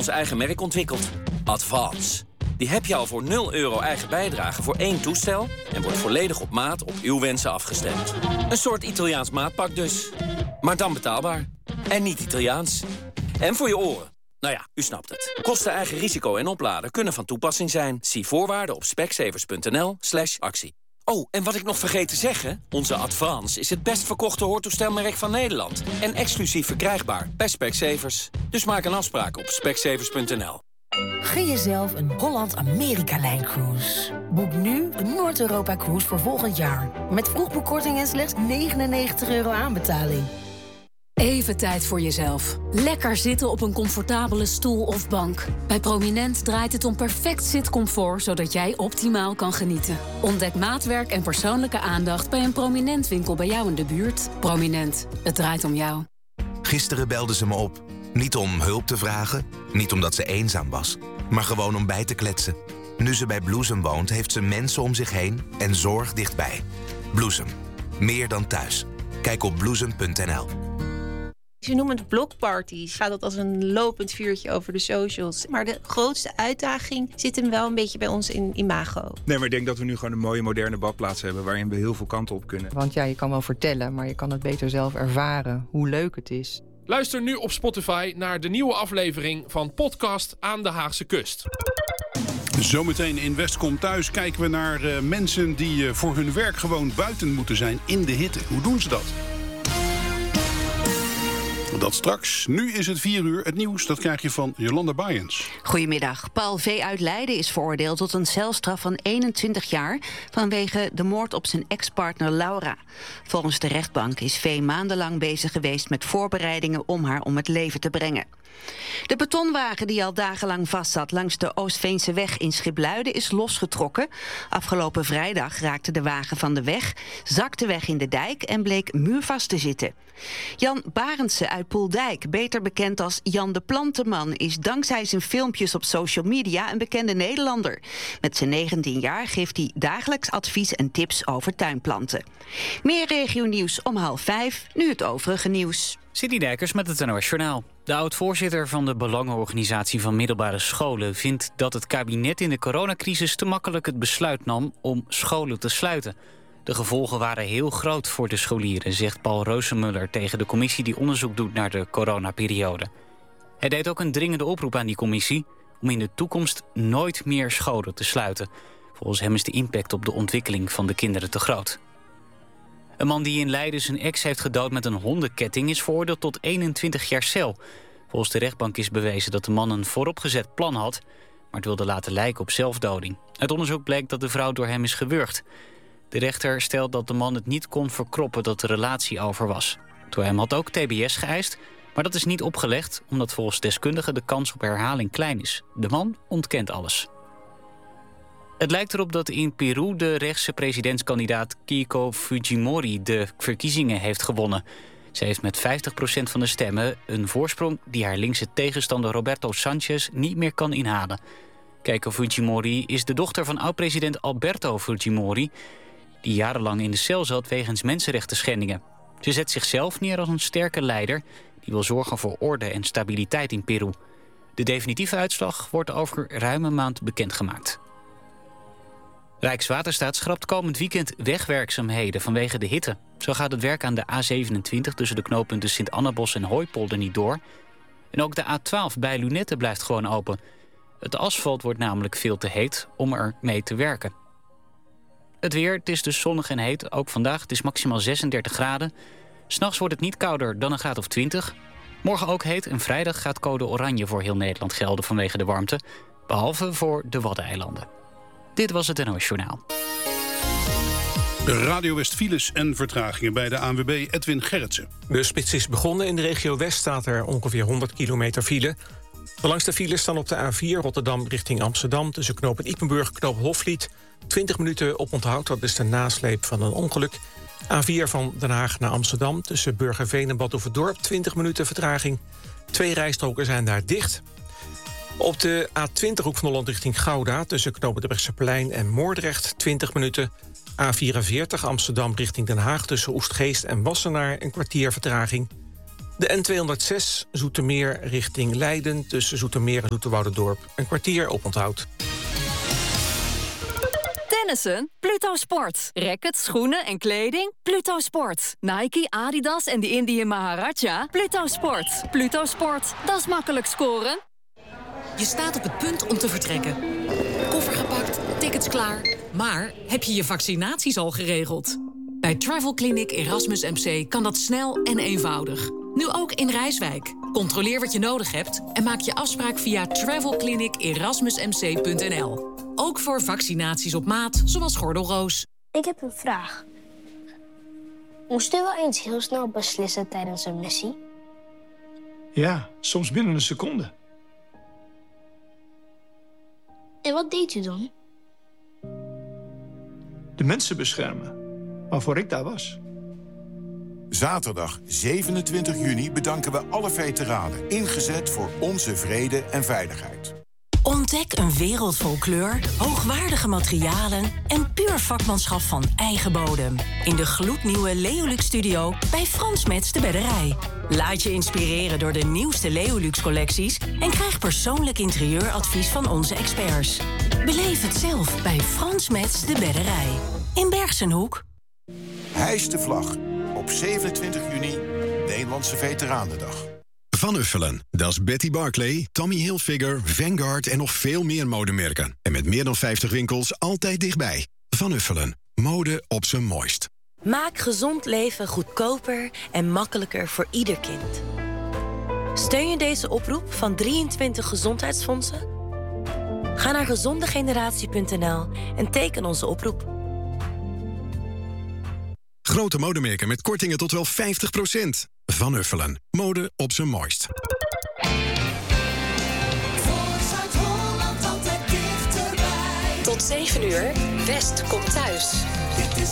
ons eigen merk ontwikkeld. Advance. Die heb je al voor €0 eigen bijdrage voor 1 toestel... en wordt volledig op maat op uw wensen afgestemd. Een soort Italiaans maatpak dus. Maar dan betaalbaar. En niet Italiaans. En voor je oren. Nou ja, u snapt het. Kosten, eigen risico en opladen kunnen van toepassing zijn. Zie voorwaarden op specsavers.nl/actie. Oh, en wat ik nog vergeet te zeggen... onze Advance is het best verkochte hoortoestelmerk van Nederland. En exclusief verkrijgbaar bij Specsavers. Dus maak een afspraak op specsavers.nl. Gun jezelf een Holland-Amerika-lijncruise. Boek nu de Noord-Europa-cruise voor volgend jaar. Met vroegboekkorting en slechts €99 aanbetaling. Even tijd voor jezelf. Lekker zitten op een comfortabele stoel of bank. Bij Prominent draait het om perfect zitcomfort... zodat jij optimaal kan genieten. Ontdek maatwerk en persoonlijke aandacht... bij een Prominent winkel bij jou in de buurt. Prominent, het draait om jou. Gisteren belde ze me op. Niet om hulp te vragen, niet omdat ze eenzaam was... maar gewoon om bij te kletsen. Nu ze bij Bloesem woont, heeft ze mensen om zich heen... en zorg dichtbij. Bloesem. Meer dan thuis. Kijk op bloesem.nl. Ze noemen het blokparties. Gaat dat als een lopend vuurtje over de socials. Maar de grootste uitdaging zit hem wel een beetje bij ons in imago. Nee, maar ik denk dat we nu gewoon een mooie moderne badplaats hebben... waarin we heel veel kanten op kunnen. Want ja, je kan wel vertellen, maar je kan het beter zelf ervaren. Hoe leuk het is. Luister nu op Spotify naar de nieuwe aflevering van Podcast aan de Haagse Kust. Zometeen in Westcom Thuis kijken we naar mensen die voor hun werk gewoon buiten moeten zijn in de hitte. Hoe doen ze dat? Dat straks. Nu is het 4:00. Het nieuws, dat krijg je van Jolanda Bayens. Goedemiddag. Paul V. uit Leiden is veroordeeld tot een celstraf van 21 jaar... vanwege de moord op zijn ex-partner Laura. Volgens de rechtbank is V. maandenlang bezig geweest met voorbereidingen... om haar om het leven te brengen. De betonwagen die al dagenlang vastzat langs de Oostveense weg in Schipluiden is losgetrokken. Afgelopen vrijdag raakte de wagen van de weg, zakte weg in de dijk en bleek muurvast te zitten. Jan Barendse uit Poeldijk, beter bekend als Jan de Plantenman, is dankzij zijn filmpjes op social media een bekende Nederlander. Met zijn 19 jaar geeft hij dagelijks advies en tips over tuinplanten. Meer regionieuws om 4:30, nu het overige nieuws. Sidney Dijkers met het NOS Journaal. De oud-voorzitter van de Belangenorganisatie van Middelbare Scholen vindt dat het kabinet in de coronacrisis te makkelijk het besluit nam om scholen te sluiten. De gevolgen waren heel groot voor de scholieren, zegt Paul Roosemuller tegen de commissie die onderzoek doet naar de coronaperiode. Hij deed ook een dringende oproep aan die commissie om in de toekomst nooit meer scholen te sluiten. Volgens hem is de impact op de ontwikkeling van de kinderen te groot. Een man die in Leiden zijn ex heeft gedood met een hondenketting is veroordeeld tot 21 jaar cel. Volgens de rechtbank is bewezen dat de man een vooropgezet plan had, maar het wilde laten lijken op zelfdoding. Uit onderzoek bleek dat de vrouw door hem is gewurgd. De rechter stelt dat de man het niet kon verkroppen dat de relatie over was. Door hem had ook TBS geëist, maar dat is niet opgelegd, omdat volgens deskundigen de kans op herhaling klein is. De man ontkent alles. Het lijkt erop dat in Peru de rechtse presidentskandidaat Keiko Fujimori de verkiezingen heeft gewonnen. Ze heeft met 50% van de stemmen een voorsprong die haar linkse tegenstander Roberto Sanchez niet meer kan inhalen. Keiko Fujimori is de dochter van oud-president Alberto Fujimori, die jarenlang in de cel zat wegens mensenrechtenschendingen. Ze zet zichzelf neer als een sterke leider die wil zorgen voor orde en stabiliteit in Peru. De definitieve uitslag wordt over ruim een maand bekendgemaakt. Rijkswaterstaat schrapt komend weekend wegwerkzaamheden vanwege de hitte. Zo gaat het werk aan de A27 tussen de knooppunten Sint-Annabos en Hooipolder niet door. En ook de A12 bij Lunetten blijft gewoon open. Het asfalt wordt namelijk veel te heet om er mee te werken. Het weer, het is dus zonnig en heet, ook vandaag. Het is maximaal 36 graden. 'S Nachts wordt het niet kouder dan een graad of 20. Morgen ook heet en vrijdag gaat code oranje voor heel Nederland gelden vanwege de warmte. Behalve voor de Waddeneilanden. Dit was het NOS Journaal. Radio West files en vertragingen bij de ANWB Edwin Gerritsen. De spits is begonnen. In de regio West staat er ongeveer 100 kilometer file. De langste files staan op de A4 Rotterdam richting Amsterdam, tussen knooppunt Ippenburg en knooppunt Hofvliet. 20 minuten op onthoud, dat is de nasleep van een ongeluk. A4 van Den Haag naar Amsterdam, tussen Burgerveen en Bad Oeverdorp. 20 minuten vertraging. 2 rijstroken zijn daar dicht. Op de A20 Hoek van Holland richting Gouda, tussen knooppunt Brechtseplein en Moordrecht, 20 minuten. A44 Amsterdam richting Den Haag, tussen Oestgeest en Wassenaar, een kwartier vertraging. De N206 Zoetermeer richting Leiden tussen Zoetermeer en Zoeterwoudendorp. Een kwartier oponthoud. Tennissen? Pluto Sport. Rackets, schoenen en kleding? Pluto Sport. Nike, Adidas en de Indian Maharaja? Pluto Sport. Pluto Sport. Dat is makkelijk scoren. Je staat op het punt om te vertrekken. Koffer gepakt, tickets klaar. Maar heb je je vaccinaties al geregeld? Bij Travel Clinic Erasmus MC kan dat snel en eenvoudig. Nu ook in Rijswijk. Controleer wat je nodig hebt en maak je afspraak via travelclinicerasmusmc.nl. Ook voor vaccinaties op maat, zoals gordelroos. Ik heb een vraag. Moest u wel eens heel snel beslissen tijdens een missie? Ja, soms binnen een seconde. En wat deed u dan? De mensen beschermen, waarvoor ik daar was. Zaterdag 27 juni bedanken we alle veteranen, ingezet voor onze vrede en veiligheid. Ontdek een wereld vol kleur, hoogwaardige materialen en puur vakmanschap van eigen bodem. In de gloednieuwe Leolux Studio bij Frans Mets de Bedderij. Laat je inspireren door de nieuwste Leolux-collecties en krijg persoonlijk interieuradvies van onze experts. Beleef het zelf bij Frans Mets de Bedderij. In Bergsenhoek. Hijs de vlag. Op 27 juni, Nederlandse Veteranendag. Van Uffelen, dat is Betty Barclay, Tommy Hilfiger, Vanguard en nog veel meer modemerken. En met meer dan 50 winkels altijd dichtbij. Van Uffelen, mode op zijn mooist. Maak gezond leven goedkoper en makkelijker voor ieder kind. Steun je deze oproep van 23 gezondheidsfondsen? Ga naar gezondegeneratie.nl en teken onze oproep. Grote modemerken met kortingen tot wel 50%. Van Uffelen. Mode op zijn mooist. Tot 7 uur, West komt thuis.